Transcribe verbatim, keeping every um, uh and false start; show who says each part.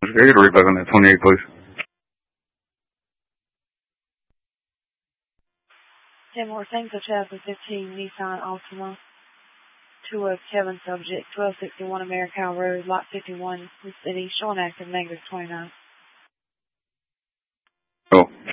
Speaker 1: Okay, to read back on that twenty-eight, please.
Speaker 2: ten more things. two thousand fifteen Nissan Altima. two of Kevin subject, twelve sixty-one American Road, Lot fifty-one, the city, showing active negative twenty-nine.
Speaker 1: Oh,